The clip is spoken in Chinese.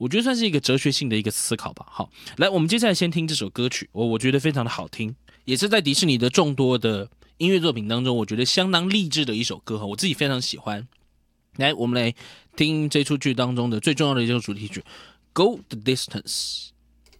我觉得算是一个哲学性的一个思考吧。好，来，我们接下来先听这首歌曲，我觉得非常的好听，也是在迪士尼的众多的音乐作品当中，我觉得相当励志的一首歌，我自己非常喜欢。来，我们来听这出剧当中的最重要的一首主题曲《Go the Distance》。